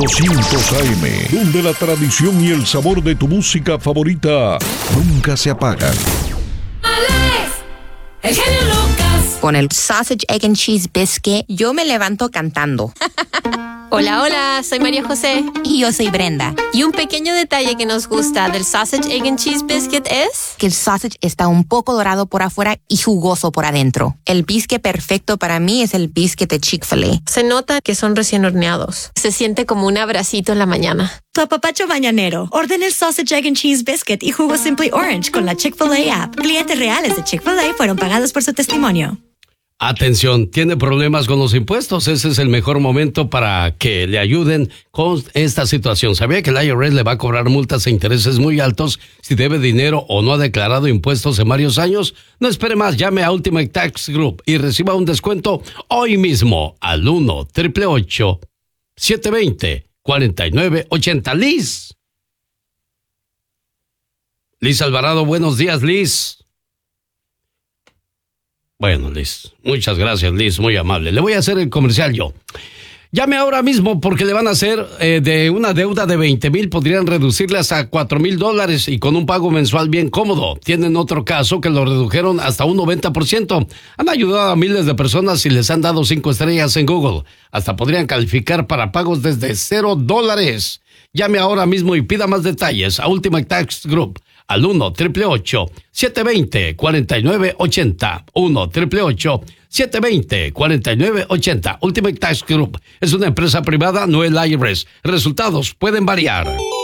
1200 AM, donde la tradición y el sabor de tu música favorita nunca se apagan. ¡Alex! ¡El genio Lucas! Con el Sausage, Egg and Cheese Biscuit, yo me levanto cantando. Hola, hola, soy María José. Y yo soy Brenda. Y un pequeño detalle que nos gusta del Sausage, Egg and Cheese Biscuit es que el sausage está un poco dorado por afuera y jugoso por adentro. El biscuit perfecto para mí es el biscuit de Chick-fil-A. Se nota que son recién horneados. Se siente como un abracito en la mañana. Tu apapacho mañanero. Ordena el Sausage, Egg and Cheese Biscuit y jugo Simply Orange con la Chick-fil-A app. Clientes reales de Chick-fil-A fueron pagados por su testimonio. Atención, ¿tiene problemas con los impuestos? Ese es el mejor momento para que le ayuden con esta situación. ¿Sabía que el IRS le va a cobrar multas e intereses muy altos si debe dinero o no ha declarado impuestos en varios años? No espere más, llame a Ultimate Tax Group y reciba un descuento hoy mismo al 1-888-720-4980. Liz Alvarado, buenos días, Liz. Bueno, Liz, muchas gracias, Liz, muy amable. Le voy a hacer el comercial yo. Llame ahora mismo porque le van a hacer de una deuda de 20,000, podrían reducirle hasta $4,000 y con un pago mensual bien cómodo. Tienen otro caso que lo redujeron hasta un 90%. Han ayudado a miles de personas y les han dado 5 estrellas en Google. Hasta podrían calificar para pagos desde $0. Llame ahora mismo y pida más detalles a Ultimate Tax Group al 1-888-720-4980. 1-888-720-4980. Ultimate Tax Group es una empresa privada, no el IRS. Resultados pueden variar.